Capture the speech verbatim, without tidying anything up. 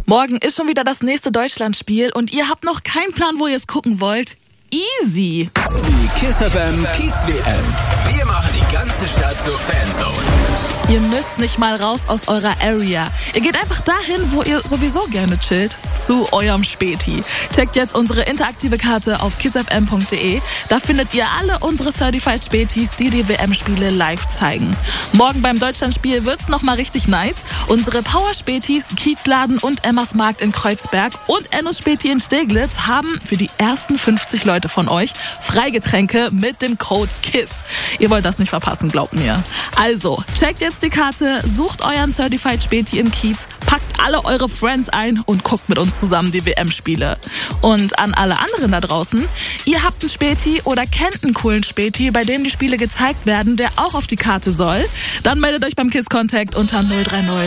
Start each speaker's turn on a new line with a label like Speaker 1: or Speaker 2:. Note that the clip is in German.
Speaker 1: Morgen ist schon wieder das nächste Deutschlandspiel und ihr habt noch keinen Plan, wo ihr es gucken wollt? Easy!
Speaker 2: Die Kiss F M Kiez W M. Wir machen die ganze Stadt zur Fanzone.
Speaker 1: Ihr müsst nicht mal raus aus eurer Area. Ihr geht einfach dahin, wo ihr sowieso gerne chillt. Zu eurem Späti. Checkt jetzt unsere interaktive Karte auf kiss f m punkt d e. Da findet ihr alle unsere Certified Spätis, die die W M-Spiele live zeigen. Morgen beim Deutschlandspiel wird's nochmal richtig nice. Unsere Power-Spätis, Kiezladen und Emmas Markt in Kreuzberg und Ennos Späti in Steglitz haben für die ersten fünfzig Leute von euch Freigetränke mit dem Code KISS. Ihr wollt das nicht verpassen, glaubt mir. Also, checkt jetzt die Karte, sucht euren Certified Späti im Kiez, packt alle eure Friends ein und guckt mit uns zusammen die W M-Spiele. Und an alle anderen da draußen, ihr habt einen Späti oder kennt einen coolen Späti, bei dem die Spiele gezeigt werden, der auch auf die Karte soll, dann meldet euch beim KISS Contact unter null drei null